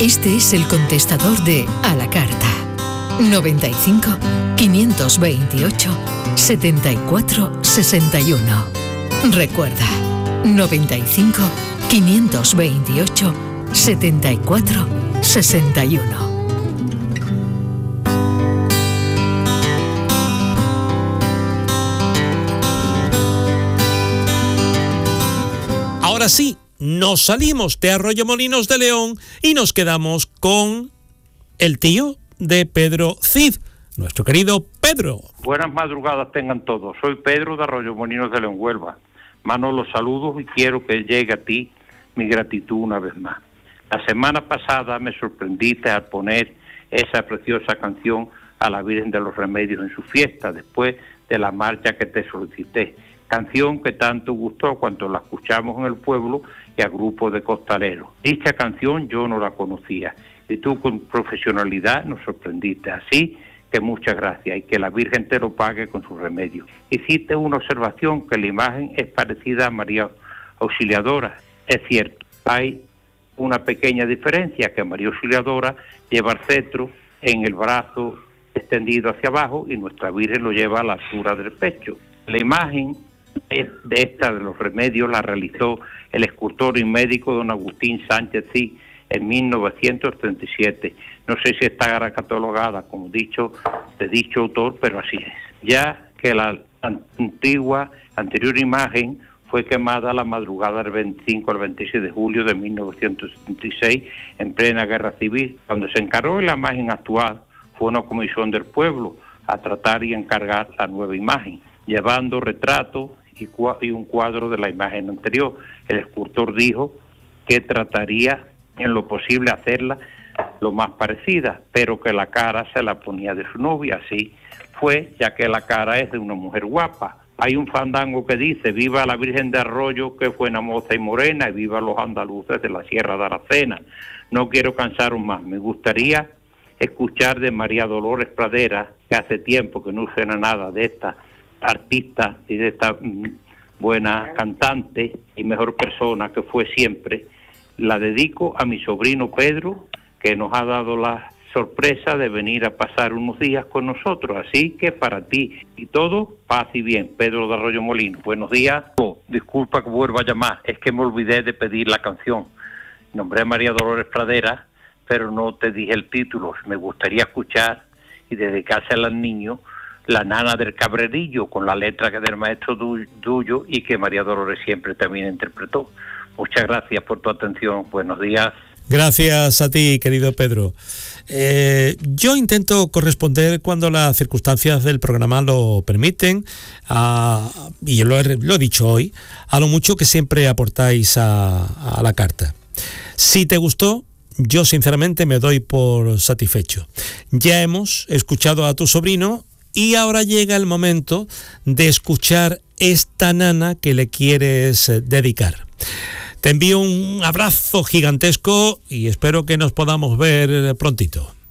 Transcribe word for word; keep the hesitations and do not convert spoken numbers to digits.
Este es el contestador de A la Carta. noventa y cinco, quinientos veintiocho, setenta y cuatro sesenta y uno. Recuerda, noventa y cinco, quinientos veintiocho, setenta y cuatro sesenta y uno. Ahora sí, nos salimos de Arroyomolinos de León y nos quedamos con el tío de Pedro Cid, nuestro querido Pedro. Buenas madrugadas tengan todos. Soy Pedro de Arroyomolinos de León, Huelva. Mando los saludos y quiero que llegue a ti mi gratitud una vez más. La semana pasada me sorprendiste al poner esa preciosa canción a la Virgen de los Remedios en su fiesta, después de la marcha que te solicité. Canción que tanto gustó cuando la escuchamos en el pueblo y a grupos de costaleros. Dicha canción yo no la conocía y tú con profesionalidad nos sorprendiste. Así que muchas gracias y que la Virgen te lo pague con su remedio. Hiciste una observación que la imagen es parecida a María Auxiliadora. Es cierto, hay una pequeña diferencia, que María Auxiliadora lleva el cetro en el brazo extendido hacia abajo y nuestra Virgen lo lleva a la altura del pecho. La imagen de esta de los remedios la realizó el escultor y médico don Agustín Sánchez Cid en mil novecientos treinta y siete. No sé si está catalogada como dicho de dicho autor, pero así es. Ya que la antigua, anterior imagen fue quemada la madrugada del veinticinco al veintiséis de julio de mil novecientos setenta y seis en plena guerra civil. Cuando se encargó la imagen actual fue una comisión del pueblo a tratar y encargar la nueva imagen, llevando retratos y, y un cuadro de la imagen anterior. El escultor dijo que trataría en lo posible hacerla lo más parecida, pero que la cara se la ponía de su novia. Así fue, ya que la cara es de una mujer guapa. Hay un fandango que dice: viva la Virgen de Arroyo, que fue una moza y morena, y viva los andaluces de la Sierra de Aracena. No quiero cansaros más, me gustaría escuchar de María Dolores Pradera, que hace tiempo que no suena nada de esta artista y de esta mm, buena cantante y mejor persona que fue siempre. La dedico a mi sobrino Pedro, que nos ha dado la sorpresa de venir a pasar unos días con nosotros. Así que para ti y todo, paz y bien. Pedro de Arroyomolinos, buenos días. Oh, disculpa que vuelva a llamar, es que me olvidé de pedir la canción. Nombré a María Dolores Pradera, pero no te dije el título. Me gustaría escuchar y dedicársela al niño La Nana del Cabrerillo, con la letra que del maestro tuyo y que María Dolores siempre también interpretó. Muchas gracias por tu atención. Buenos días. Gracias a ti, querido Pedro. Eh, yo intento corresponder cuando las circunstancias del programa lo permiten, a, y yo lo he, lo he dicho hoy, a lo mucho que siempre aportáis a, a la carta. Si te gustó, yo sinceramente me doy por satisfecho. Ya hemos escuchado a tu sobrino y ahora llega el momento de escuchar esta nana que le quieres dedicar. Te envío un abrazo gigantesco y espero que nos podamos ver prontito.